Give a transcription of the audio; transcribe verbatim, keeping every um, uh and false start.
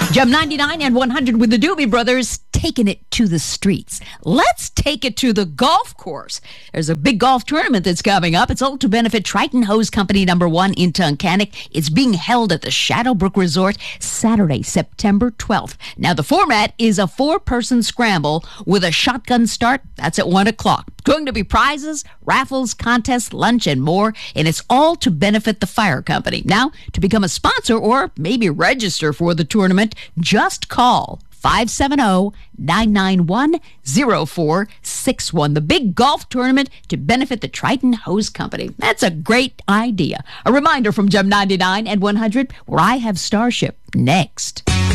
Gem ninety-nine and one hundred with the Doobie Brothers, taking it to the streets. Let's take it to the golf course. There's a big golf tournament that's coming up. It's all to benefit Triton Hose Company number one in Tunkhannock. It's being held at the Shadowbrook Resort Saturday, September twelfth. Now, the format is a four-person scramble with a shotgun start. That's at one o'clock. Going to be prizes, raffles, contests, lunch, and more, and it's all to benefit the fire company. Now, to become a sponsor or maybe register for the tournament, just call five seven zero, nine nine one, zero four six one. The big golf tournament to benefit the Triton Hose Company. That's a great idea. A reminder from Gem ninety-nine and one hundred, where I have Starship next.